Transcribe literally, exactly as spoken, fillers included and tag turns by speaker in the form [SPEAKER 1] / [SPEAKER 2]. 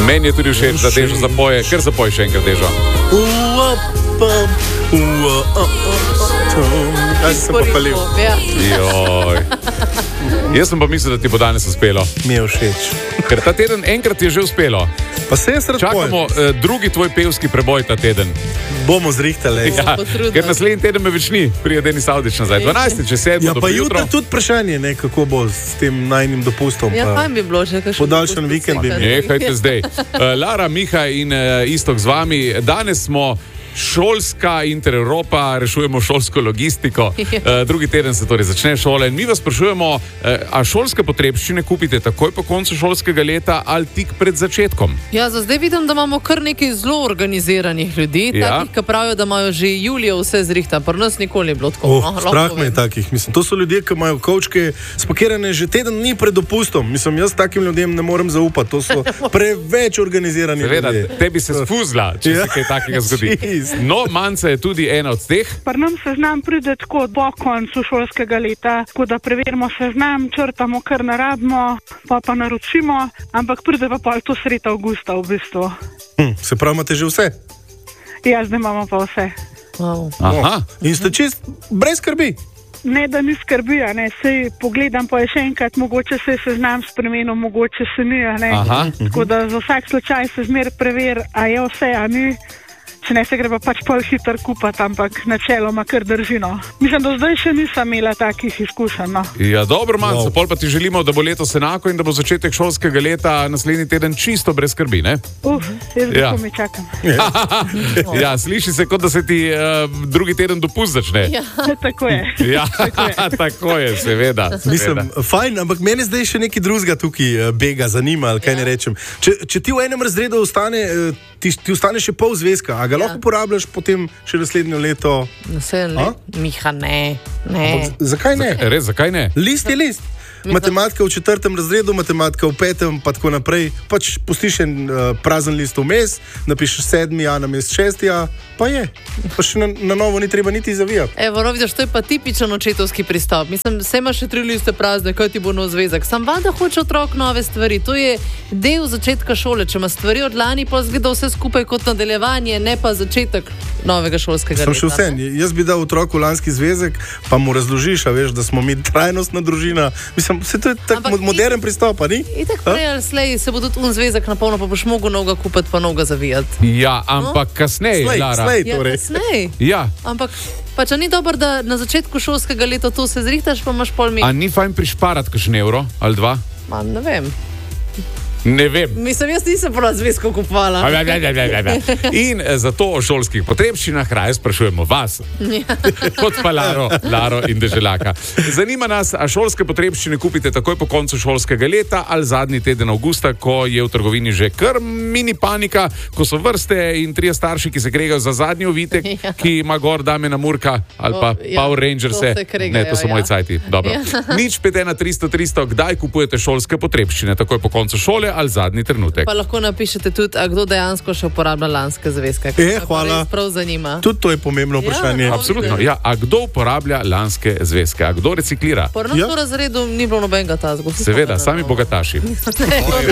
[SPEAKER 1] Meni je tudi všeč, da Dežo zapoje, ker zapoj še enkrat Dežo.
[SPEAKER 2] Kaj si se popalil?
[SPEAKER 1] Joj. Jaz sem pa mislil, da ti bo danes uspelo.
[SPEAKER 2] Mi je všeč.
[SPEAKER 1] Ker ta teden enkrat je že uspelo.
[SPEAKER 2] Pa se jaz rad
[SPEAKER 1] Čakamo uh, drugi tvoj pevski preboj ta teden.
[SPEAKER 2] Bomo zrihtali.
[SPEAKER 1] Ja, ker naslednji teden me več ni, prije Denis Avdić nazaj. dvanajsti, če sedmo,
[SPEAKER 2] ja, pa jutro tudi vprašanje, ne, kako bo s tem najnim dopustom.
[SPEAKER 3] Ja, pa bi bilo že kakšen
[SPEAKER 2] podaljšan vikend bi imel.
[SPEAKER 1] Nehajte zdaj. Uh, Lara, Miha in uh, Istok z vami. Danes smo šolska Intereuropa, rešujemo šolsko logistiko. Uh, drugi teden se torej začne šole. In mi vas sprašujemo, uh, a šolske potrebščine kupite takoj po koncu šolskega leta ali tik pred začetkom?
[SPEAKER 3] Ja, za zdaj vidim, da imamo kar nekaj zelo organiziranih ljudi,
[SPEAKER 1] Ja.
[SPEAKER 3] takih, ki pravijo, da imajo že julija vse zrihta. Pri nas nikoli ni bilo tako.
[SPEAKER 2] Oh,
[SPEAKER 3] no, lahko
[SPEAKER 2] strah me
[SPEAKER 3] povem.
[SPEAKER 2] je takih. Mislim, to so ljudje, ki imajo kovčke spakirane že teden dni pred dopustom. Mislim, jaz takim ljudem ne morem zaupati. To so preveč organizirani
[SPEAKER 1] Seveda,
[SPEAKER 2] ljudje.
[SPEAKER 1] tebi se sfuzla, če
[SPEAKER 2] Ja.
[SPEAKER 1] se kaj takega zgodi.
[SPEAKER 2] Jeez.
[SPEAKER 1] No, Manca je tudi ena od teh.
[SPEAKER 4] Pri nam seznam pride tako po koncu šolskega leta, tako da preverimo seznam, črtamo, kar naradimo, pa pa naročimo, ampak pride pa pol to sredi avgusta v bistvu.
[SPEAKER 2] Hm, se pravi, imate že vse?
[SPEAKER 4] Ja, zdaj imamo pa vse.
[SPEAKER 3] Wow.
[SPEAKER 1] Aha.
[SPEAKER 2] In ste čist brez skrbi.
[SPEAKER 4] Ne, da ni skrbi, a ne, sej pogledam pa je še enkrat, mogoče se je seznam spremenil, mogoče se ni, a ne.
[SPEAKER 1] Aha.
[SPEAKER 4] Tako da za vsak slučaj se zmer prever, a je vse, a ni. Če ne se gre pa pač pol hitro kupati, ampak načeloma kar držino. Mislim, da zdaj še nisem imela takih izkušenj, no.
[SPEAKER 1] Ja, dobro, Manca,
[SPEAKER 2] Wow.
[SPEAKER 1] pol pa ti želimo, da bo letos enako in da bo začetek šolskega leta naslednji teden čisto brez skrbi, ne?
[SPEAKER 4] Uf, jaz
[SPEAKER 1] Ja.
[SPEAKER 4] ja. mi čakam.
[SPEAKER 1] Ja, sliši se, kot da se ti uh, drugi teden dopust začne.
[SPEAKER 3] Ja.
[SPEAKER 4] Tako je.
[SPEAKER 1] Ja, tako je, seveda.
[SPEAKER 2] Mislim,
[SPEAKER 1] seveda.
[SPEAKER 2] fajn, ampak mene zdaj še nekaj drugega tukaj eh, bega, zanima, ali kaj
[SPEAKER 3] Ja.
[SPEAKER 2] ne rečem. Če, če ti v enem razredu ostane, eh, ti, ti ostane še pol zvezka, a ga
[SPEAKER 3] Ja.
[SPEAKER 2] lahko uporabljaš potem še naslednje leto?
[SPEAKER 3] Vse le, Miha, ne, ne.
[SPEAKER 2] Ampak zakaj ne?
[SPEAKER 1] Res, zakaj ne?
[SPEAKER 2] List je list. Matematika v četrtem razredu, matematika v petem, pa tako naprej. Pač pustiš en uh, prazen list vmes, napišeš sedmi, a na mest šesti, a pa je. Pa še na, na novo ni treba niti zavijati.
[SPEAKER 3] Evo, vidiš, to je pa tipičen očetovski pristop. Mislim, vse imaš še tri liste prazne, kaj ti bo nov zvezek. Sam valjda hoče otrok nove stvari. To je del začetka šole. Če ima stvari od lani, pa zgleda vse skupaj kot nadaljevanje, ne pa začetek novega šolskega
[SPEAKER 2] Sem
[SPEAKER 3] leta.
[SPEAKER 2] še vse. Jaz bi dal otroku lanski zvezek, pa mu razložiš, a veš, da smo mi trajnostna družina. Mislim, vse to je tak
[SPEAKER 3] Ampak
[SPEAKER 2] moderen pristop, a ni?
[SPEAKER 3] Itak prej ali slej se bo tudi un zvezek napolno, pa boš mogel novega kupiti, pa novega zavijati.
[SPEAKER 1] Ja, ampak kasneje,
[SPEAKER 2] Slej,
[SPEAKER 1] Lara.
[SPEAKER 2] slej.
[SPEAKER 3] Ja,
[SPEAKER 2] Torej.
[SPEAKER 3] kasnej.
[SPEAKER 1] Ja,
[SPEAKER 3] Ampak pa če ni dobro, da na začetku šolskega leta to se zrihtaš, pa imaš pol
[SPEAKER 1] a
[SPEAKER 3] mesec.
[SPEAKER 1] ni fajn prišparati kakšen evro ali dva?
[SPEAKER 3] Ma, ne vem.
[SPEAKER 1] Ne vem.
[SPEAKER 3] Mislim, jaz nisem prav zvezko kupovala.
[SPEAKER 1] In zato o šolskih potrebščinah raje sprašujemo vas, kot pa Laro, Laro in Deželaka. Zanima nas, a šolske potrebščine kupite takoj po koncu šolskega leta ali zadnji teden avgusta, ko je v trgovini že kar mini panika, ko so vrste in trije starši, ki se kregajo za zadnji ovitek,
[SPEAKER 3] Ja.
[SPEAKER 1] ki ima gor Damjana Murka ali pa
[SPEAKER 3] O, ja,
[SPEAKER 1] Power Rangerse.
[SPEAKER 3] to se kregajo,
[SPEAKER 1] Ne, to so moji
[SPEAKER 3] ja.
[SPEAKER 1] cajti. Dobro.
[SPEAKER 3] Ja.
[SPEAKER 1] Nič pet ena tristo tristo, kdaj kupujete šolske potrebščine? Takoj po koncu šole ali zadnji trenutek?
[SPEAKER 3] Pa lahko napišete tudi, a kdo dejansko še uporablja lanske zvezke.
[SPEAKER 2] E,
[SPEAKER 3] Me pa
[SPEAKER 2] hvala.
[SPEAKER 3] res prav zanima.
[SPEAKER 2] Tudi to je pomembno vprašanje.
[SPEAKER 3] Ja,
[SPEAKER 1] Absolutno. Ja, a kdo uporablja lanske zvezke? A kdo reciklira?
[SPEAKER 3] Po nas
[SPEAKER 2] Ja.
[SPEAKER 3] v razredu ni bilo nobenega tazga.
[SPEAKER 1] Seveda, sami bogataši.